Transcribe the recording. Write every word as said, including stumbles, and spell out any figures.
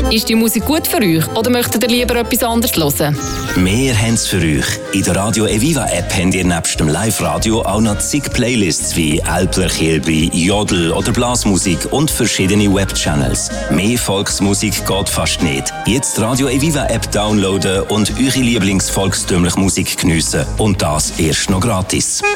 Ist die Musik gut für euch oder möchtet ihr lieber etwas anderes hören? Wir haben es für euch. In der Radio Eviva App habt ihr nebst dem Live-Radio auch noch zig Playlists wie Alpler Kilby, Jodel oder Blasmusik und verschiedene Webchannels. Mehr Volksmusik geht fast nicht. Jetzt die Radio Eviva App downloaden und eure Lieblingsvolkstümliche Musik geniessen. Und das erst noch gratis.